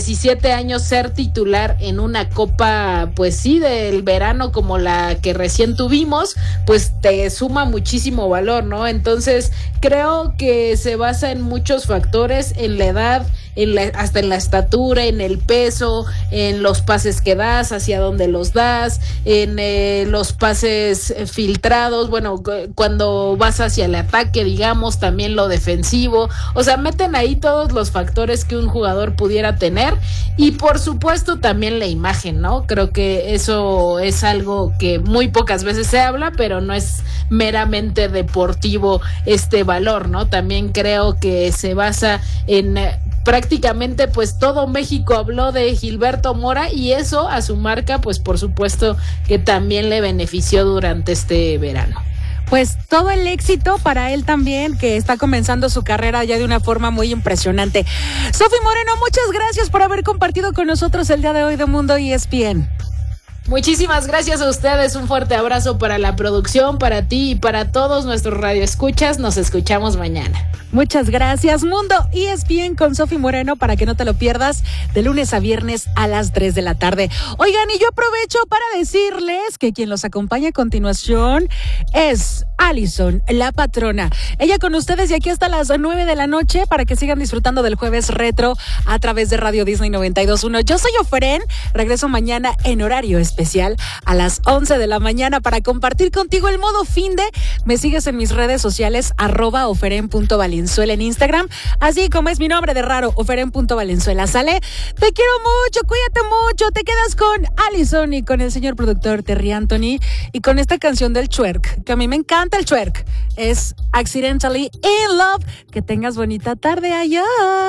17 años ser titular en una copa, pues sí, del verano como la que recién tuvimos, pues te suma muchísimo valor, ¿no? Entonces creo que se basa en muchos factores, en la edad, hasta en la estatura, en el peso, en los pases que das, hacia dónde los das, en los pases filtrados, bueno, cuando vas hacia el ataque, digamos, también lo defensivo, o sea, meten ahí todos los factores que un jugador pudiera tener, y por supuesto también la imagen, ¿no? Creo que eso es algo que muy pocas veces se habla, pero no es meramente deportivo este valor, ¿no? También creo que se basa en prácticamente pues todo México habló de Gilberto Mora, y eso a su marca pues por supuesto que también le benefició durante este verano. Pues todo el éxito para él también, que está comenzando su carrera ya de una forma muy impresionante. Sofi Moreno, muchas gracias por haber compartido con nosotros el día de hoy de Mundo ESPN. Muchísimas gracias a ustedes, un fuerte abrazo para la producción, para ti y para todos nuestros radioescuchas. Nos escuchamos mañana. Muchas gracias. Mundo ESPN con Sofi Moreno, para que no te lo pierdas, de lunes a viernes a las 3 de la tarde. Oigan, y yo aprovecho para decirles que quien los acompaña a continuación es Alison, la patrona. Ella con ustedes de aquí hasta las 9 de la noche para que sigan disfrutando del jueves retro a través de Radio Disney 92.1. Yo soy Oferen, regreso mañana en horario especial a las 11 de la mañana para compartir contigo el modo finde. Me sigues en mis redes sociales @oferen.valenzuela en Instagram, así como es mi nombre de raro, oferen.valenzuela. ¿Sale? Te quiero mucho, cuídate mucho. Te quedas con Alison y con el señor productor Terry Anthony y con esta canción del twerk, que a mí me encanta el twerk. Es Accidentally in Love. Que tengas bonita tarde allá.